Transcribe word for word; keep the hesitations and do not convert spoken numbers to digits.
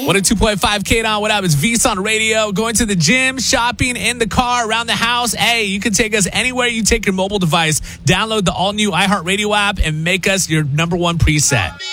one oh two point five K on. What up? It's VSON Radio. Going to the gym, shopping, in the car, around the house. Hey, you can take us anywhere you take your mobile device. Download the all-new iHeartRadio app and make us your number one preset.